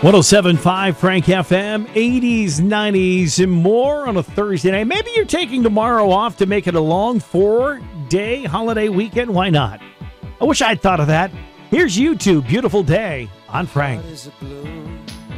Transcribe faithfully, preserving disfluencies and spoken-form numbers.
one oh seven point five Frank F M, eighties, nineties, and more on a Thursday night. Maybe you're taking tomorrow off to make it a long four-day holiday weekend. Why not? I wish I'd thought of that. Here's you two, Beautiful Day on Frank. Heart is a blue.